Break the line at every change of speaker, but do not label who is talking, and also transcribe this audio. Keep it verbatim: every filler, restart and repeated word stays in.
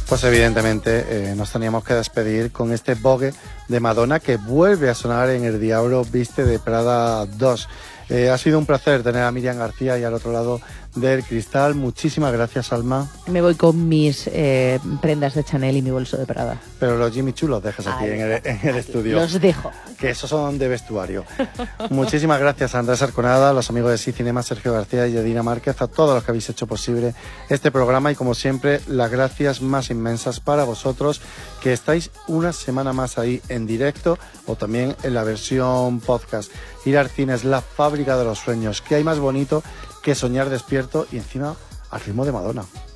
Pues evidentemente eh, nos teníamos que despedir con este Vogue de Madonna que vuelve a sonar en El Diablo Viste de Prada dos. Eh, ha sido un placer tener a Miriam García y al otro lado del cristal. Muchísimas gracias, Alma.
Me voy con mis eh, prendas de Chanel y mi bolso de Prada.
Pero los Jimmy Choo los dejas aquí
Ay,
en el, en el estudio.
Los dejo.
Que esos son de vestuario. Muchísimas gracias a Andrés Arconada, a los amigos de Sí Cinema, Sergio García y Edina Márquez, a todos los que habéis hecho posible este programa y como siempre las gracias más inmensas para vosotros que estáis una semana más ahí en directo o también en la versión podcast. Ir al cine es la fábrica de los sueños. ¿Qué hay más bonito que soñar despierto y encima al ritmo de Madonna?